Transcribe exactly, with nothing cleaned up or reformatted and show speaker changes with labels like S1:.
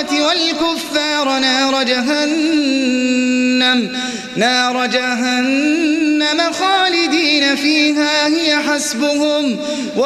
S1: الآخرة والكفار نار جهنم نار جهنم خالدين فيها هي حسبهم